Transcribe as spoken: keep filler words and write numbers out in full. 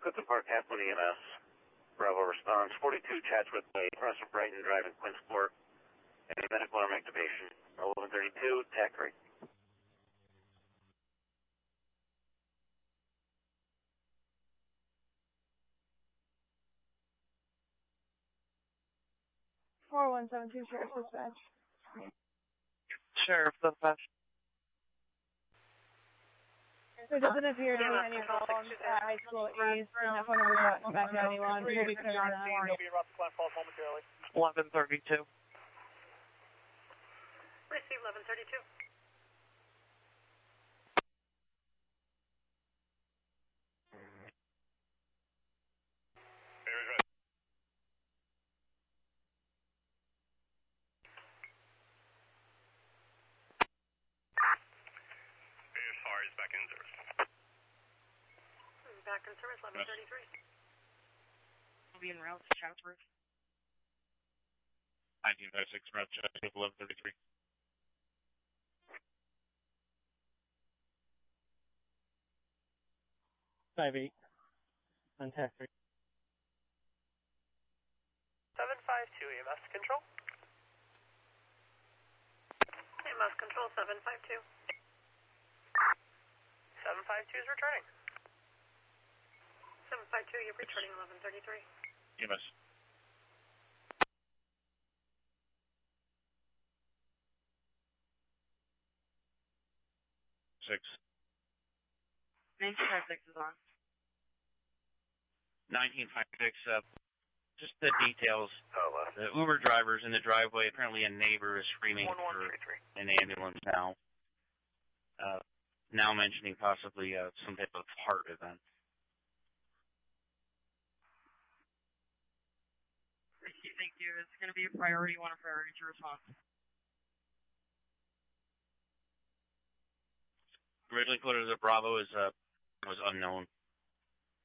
Clifton Park, Halfmoon E M S. Bravo response. forty-two Chatsworth Way, across from Brighton Drive in Quinsport. Any medical arm activation. eleven thirty-two, tack right. four one seven two, Sheriff Dispatch. Sheriff Dispatch. There doesn't appear to be any problems at High School East, and that phone number is not back to anyone. We'll be clear on that one. eleven thirty-two. Receive eleven thirty-two. Back in service. Back in service, eleven thirty-three. We'll be en route to Chatsworth. nineteen fifty-six, route Chatsworth, eleven thirty-three. five eight. Contact three. seven five two, E M S control. E M S control, seven five two. seven five two is returning. seven five two, you're returning eleven thirty-three. E M S. Six. nineteen fifty-six is on. nineteen fifty-six, uh, just the details. Oh, uh, The Uber driver's in the driveway. Apparently a neighbor is screaming for an ambulance now. Uh, now mentioning possibly uh, some type of heart event. Thank you. It's going to be a priority one, a priority to response. Originally quoted as a Bravo is uh, was unknown.